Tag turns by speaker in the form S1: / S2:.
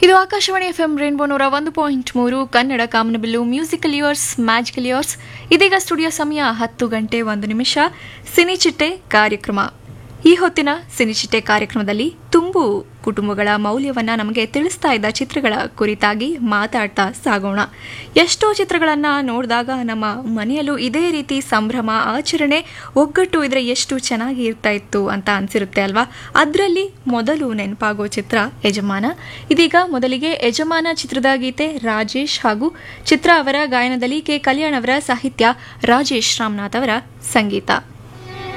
S1: ಇದು Akashvani FM rainbow 101.3 Kannada ಕಾಮನಬಿಲ್ಲು musical years magical years. ಇದೀಗ studio ಸಮಯ 10 ಗಂಟೆ 1 ನಿಮಿಷ. ಸಿನಿಚಿಟ್ಟೆ ಕಾರ್ಯಕ್ರಮ. ಈ ಹೊತ್ತಿನ ಸಿನಿಚಿಟ್ಟೆ ಕಾರ್ಯಕ್ರಮದಲ್ಲಿ ತುಂಬು ಕುಟುಂಬಗಳ ಮೌಲ್ಯವನ್ನ ನಮಗೆ ತಿಳಿಸ್ತಾ ಇದ್ದ ಚಿತ್ರಗಳ ಕುರಿತಾಗಿ ಮಾತಾಡ್ತಾ ಸಾಗೋಣ. ಎಷ್ಟೋ ಚಿತ್ರಗಳನ್ನ ನೋಡಿದಾಗ ನಮ್ಮ ಮನೆಯಲ್ಲೂ ಇದೇ ರೀತಿ ಸಂಭ್ರಮ ಆಚರಣೆ ಒಗ್ಗಟ್ಟು ಇದ್ರೆ ಎಷ್ಟು ಚೆನ್ನಾಗಿ ಇರ್ತಾ ಇತ್ತು ಅಂತ ಅನ್ಸಿರುತ್ತೆ ಅಲ್ವಾ. ಅದರಲ್ಲಿ ಮೊದಲು ನೆನಪಾಗೋ ಚಿತ್ರ ಯಜಮಾನ. ಇದೀಗ ಮೊದಲಿಗೆ ಯಜಮಾನ ಚಿತ್ರದ ಗೀತೆ ರಾಜೇಶ್ ಹಾಗೂ ಚಿತ್ರ ಅವರ ಗಾಯನದಲ್ಲಿ ಕೆ ಕಲ್ಯಾಣ್ ಅವರ ಸಾಹಿತ್ಯ, ರಾಜೇಶ್ ರಾಮನಾಥ್ ಅವರ ಸಂಗೀತ.